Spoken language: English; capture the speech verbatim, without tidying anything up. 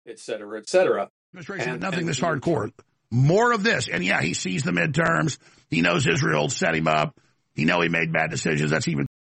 et cetera, et cetera. Administration did nothing this hardcore. More of this. And, yeah, he sees the midterms. He knows Israel set him up. He know he made bad decisions. That's even